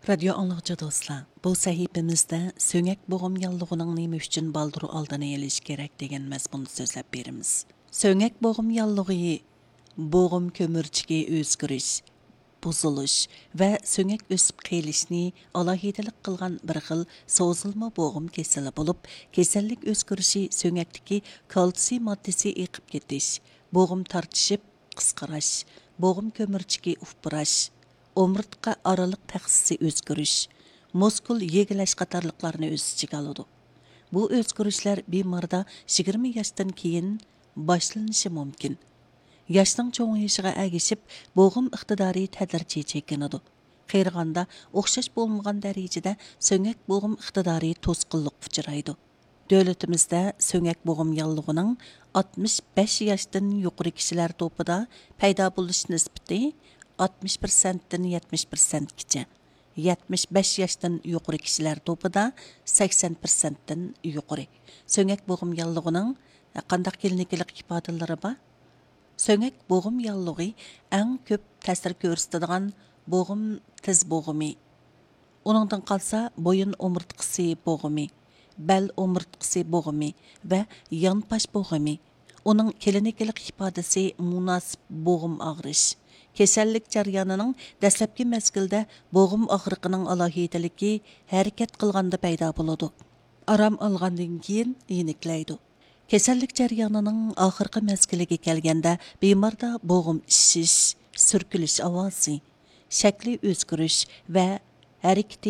Radio anlıqçı dostlar, bu sahifemizde söngek boğum yallığının neyme üçün baldırı aldığını eliş gerek degen məzmunu sözləp berimiz. Söngek boğum yallığı, boğum kömürçüge özgürüş, buzuluş ve söngek ösüp qeylişini alahidelik qılğan bir xil sozulma boğum kesili bulup, kesellik özgürüşü söngektiki kalsiy maddesi eqip ketiş, boğum tartışıp qısqıraş, boğum kömürçüge ufpıraş, omurtqa aralıq təxsisi özgürüş, muskul yegiləş qatarlıqlarını öz içige alıdı. Bu özgürüşlər bimarda 20 yaşdan keyin başlanışı mümkün. Yaşның çoğuyışıға əgişip, boğum iqtidari tədricə çekinidi. Qeyrğanda, oxşaş bolmağan dərəcədə söngək boğum iqtidari tosqulluq uçuraydı. Dövlətimizdə söngək boğum yallığının 65 yaşdan yuqarı kişilər topida payda buluş nisbati 60%-dən 70%-gəcə, 75 yaşdan yuqarı kişilər topida 80%-dən yuqarı. Söngək boğum yallığının qandaq klinikalik ifadələri var? Söngək boğum yallığı ən köp təsir göstərdiğən boğum tiz boğumu. Onundan qalsa boyun omurtqısı boğumu, bəl omurtqısı boğumu və yan baş boğumu. Onun klinikalik ifadəsi münasib boğum ağrış. Kesellik jaryanının dəsləbki məzgildə boğum ağrıqının alahideliki hərəkət qılğanda payda buludu. Aram alğandan keyin yeniklaydı. Kesellik jaryanının axırqı məzgiliga kelgəndə bimarda boğum şiş, sürkülüş avazı, şəkli özgürüş və hərəkəti